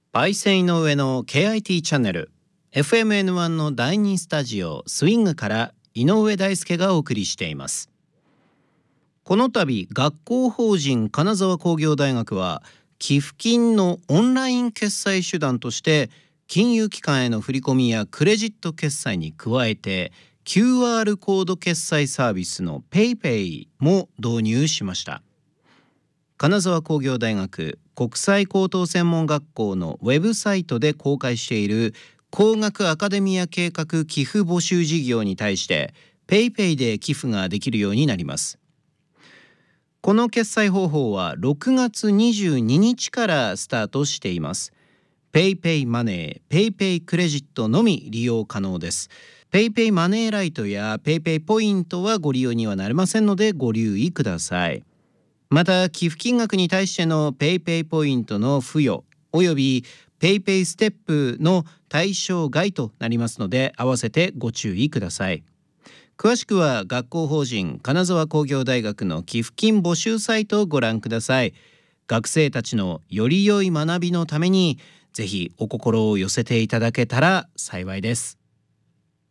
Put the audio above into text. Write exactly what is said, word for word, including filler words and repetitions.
パイセンの上の ケーアイティー チャンネル エフエムエヌワン のだいにスタジオスイングから井上大輔がお送りしています。この度学校法人金沢工業大学は寄付金のオンライン決済手段として金融機関への振り込みやクレジット決済に加えて キューアール コード決済サービスの PayPay も導入しました。金沢工業大学国際高等専門学校のウェブサイトで公開している工学アカデミア計画寄付募集事業に対して PayPay で寄付ができるようになります。この決済方法はろくがつにじゅうににちからスタートしています。PayPay マネー、PayPay クレジットのみ利用可能です。PayPay マネーライトや PayPay ポイントはご利用にはなれませんのでご留意ください。また寄付金額に対しての PayPay ポイントの付与および PayPay ステップの対象外となりますので合わせてご注意ください。詳しくは学校法人金沢工業大学の寄付金募集サイトをご覧ください。学生たちのより良い学びのためにぜひお心を寄せていただけたら幸いです。